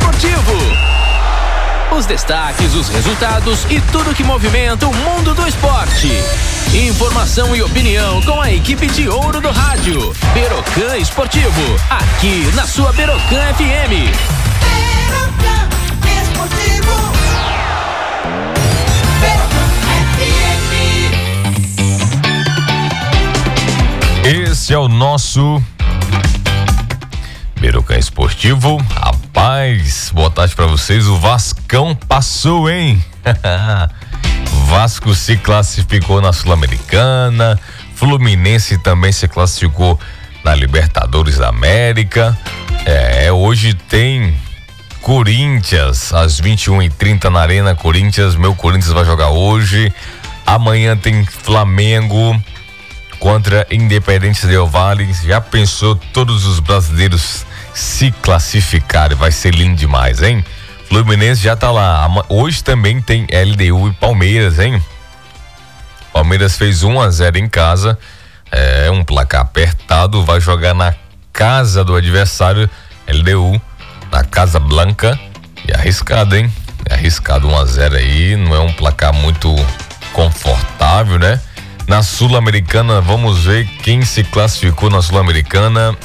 Esportivo. Os destaques, os resultados e tudo que movimenta o mundo do esporte. Informação e opinião com a equipe de ouro do rádio. Berocan Esportivo, aqui na sua Berocan FM. Berocan Esportivo. Berocan FM. Esse é o nosso Berocan Esportivo. Rapaz, boa tarde pra vocês. O Vascão passou, hein? Vasco se classificou na Sul-Americana. Fluminense também se classificou na Libertadores da América. Hoje tem Corinthians às 21h30 na Arena Corinthians. Meu Corinthians vai jogar hoje. Amanhã tem Flamengo contra Independente Del Valle. Já pensou todos os brasileiros se classificarem? Vai ser lindo demais, hein? Fluminense já tá lá. Hoje também tem LDU e Palmeiras, hein? Palmeiras fez 1-0 em casa. É um placar apertado. Vai jogar na casa do adversário. LDU na Casa Blanca. E arriscado, hein? É arriscado 1-0 aí. Não é um placar muito confortável, né? Na Sul-Americana, vamos ver quem se classificou na Sul-Americana.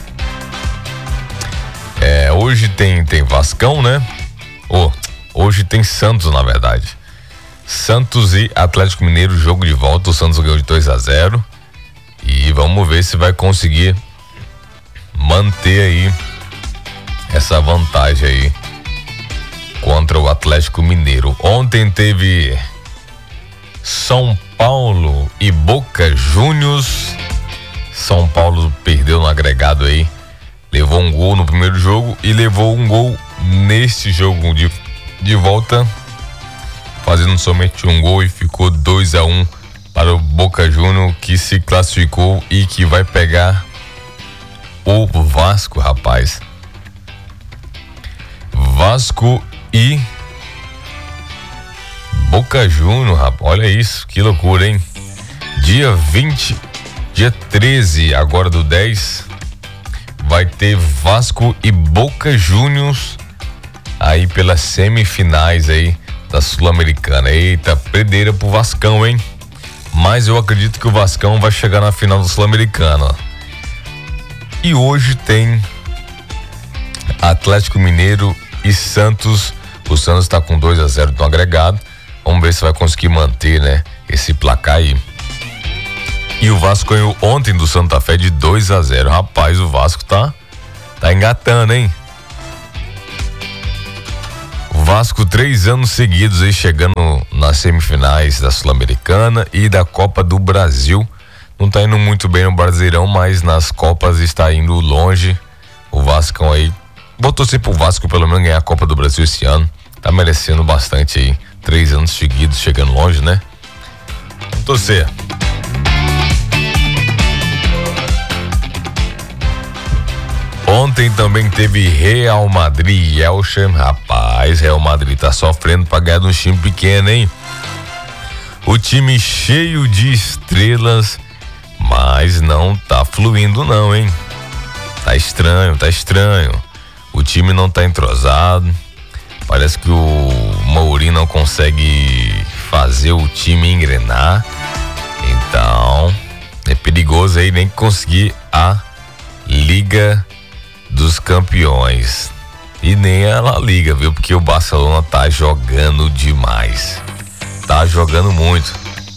Hoje tem Vascão, né? Hoje tem Santos, na verdade. Santos e Atlético Mineiro, jogo de volta. O Santos ganhou de 2-0. E vamos ver se vai conseguir manter aí essa vantagem aí contra o Atlético Mineiro. Ontem teve São Paulo e Boca Juniors. São Paulo perdeu no agregado aí. Levou um gol no primeiro jogo e levou um gol neste jogo de volta, fazendo somente um gol, e ficou 2-1 para o Boca Juniors, que se classificou e que vai pegar o Vasco, rapaz. Vasco e Boca Juniors, rapaz. Olha isso, que loucura, hein? Dia 13 agora do 10, vai ter Vasco e Boca Juniors aí pelas semifinais aí da Sul-Americana. Eita, predeira pro Vascão, hein? Mas eu acredito que o Vascão vai chegar na final da Sul-Americana. E hoje tem Atlético Mineiro e Santos. O Santos tá com 2-0 no agregado. Vamos ver se vai conseguir manter, né, esse placar aí. E o Vasco ganhou ontem do Santa Fé de 2-0. Rapaz, o Vasco tá engatando, hein? O Vasco 3 anos seguidos aí chegando nas semifinais da Sul-Americana e da Copa do Brasil. Não tá indo muito bem no Brasileirão, mas nas Copas está indo longe. O Vascão aí, vou torcer pro Vasco pelo menos ganhar a Copa do Brasil esse ano. Tá merecendo bastante aí. 3 anos seguidos chegando longe, né? Vamos torcer. Ontem também teve Real Madrid e Elche. Rapaz, Real Madrid tá sofrendo pra ganhar de um time pequeno, hein? O time cheio de estrelas, mas não tá fluindo não, hein? Tá estranho. O time não tá entrosado. Parece que o Mourinho não consegue fazer o time engrenar. Então, é perigoso aí nem conseguir a Liga dos Campeões e nem a La Liga, viu? Porque o Barcelona tá jogando demais, tá jogando muito,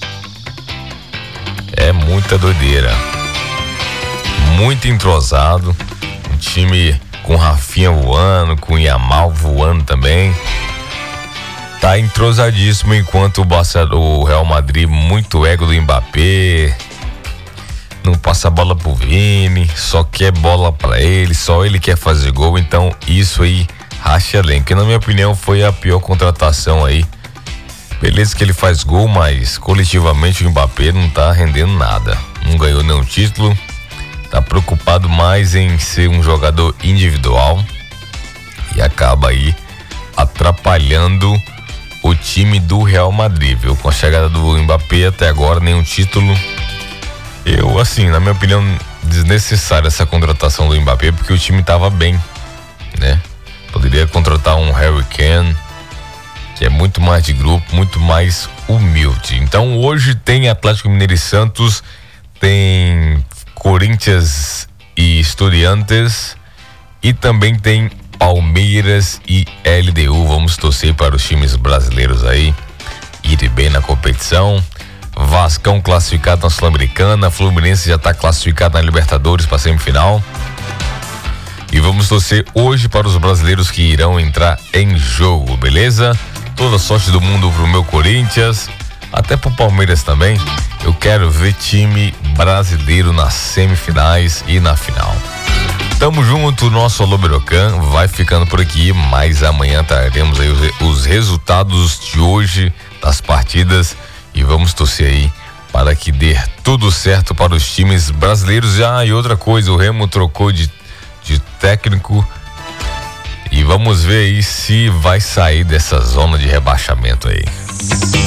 é muita doideira, muito entrosado, um time com Rafinha voando, com Yamal voando também, tá entrosadíssimo, enquanto o Real Madrid, muito ego do Mbappé, não passa a bola pro Vini, só quer bola pra ele, só ele quer fazer gol. Então isso aí racha elenco, que na minha opinião foi a pior contratação aí. Beleza que ele faz gol, mas coletivamente o Mbappé não tá rendendo nada, não ganhou nenhum título, tá preocupado mais em ser um jogador individual e acaba aí atrapalhando o time do Real Madrid, viu? Com a chegada do Mbappé até agora nenhum título. Eu, assim, na minha opinião, desnecessária essa contratação do Mbappé, porque o time tava bem, né? Poderia Poderia contratar um Harry Kane, que é muito mais de grupo, muito mais humilde. Então hoje tem Atlético Mineiro e Santos, tem Corinthians e Estudiantes e também tem Palmeiras e LDU. Vamos torcer para os times brasileiros aí irem bem na competição. Vascão classificado na Sul-Americana, Fluminense já está classificado na Libertadores para semifinal. E vamos torcer hoje para os brasileiros que irão entrar em jogo, beleza? Toda sorte do mundo pro meu Corinthians, até pro Palmeiras também. Eu quero ver time brasileiro nas semifinais e na final. Tamo junto, nosso Alô Berocan vai ficando por aqui, mas amanhã traremos aí os resultados de hoje das partidas e vamos torcer aí para que dê tudo certo para os times brasileiros. E outra coisa, o Remo trocou de técnico e vamos ver aí se vai sair dessa zona de rebaixamento aí.